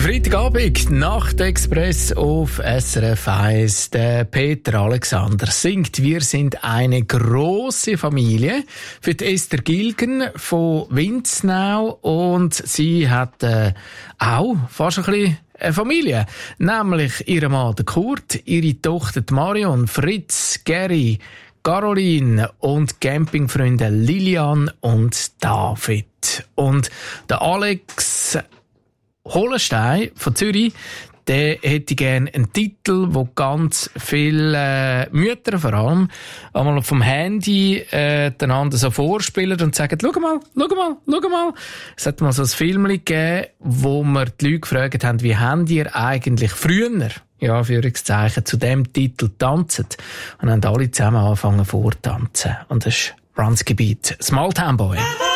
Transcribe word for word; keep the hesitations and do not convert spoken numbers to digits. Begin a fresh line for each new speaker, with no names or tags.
Freitagabend, Nachtexpress auf S R F eins. Der Peter Alexander singt «Wir sind eine grosse Familie» für die Esther Gilgen von Winznau. Und sie hat äh, auch fast ein bisschen eine Familie. Nämlich ihren Mann, der Kurt, ihre Tochter die Marion, Fritz, Gary, Caroline und Campingfreunde Lilian und David. Und der Alex Holenstein von Zürich, der hätte gerne einen Titel, wo ganz viele äh, Mütter vor allem einmal vom Handy äh, einander so vorspielen und sagen, schau mal, schau mal, schau mal. Es hat mal so ein Film gegeben, wo wir die Leute gefragt haben, wie habt ihr eigentlich früher, ja, Führungszeichen, zu dem Titel tanzen? Und haben alle zusammen angefangen vortanzen. Und das ist Brunskgebiet, Small Town Boy.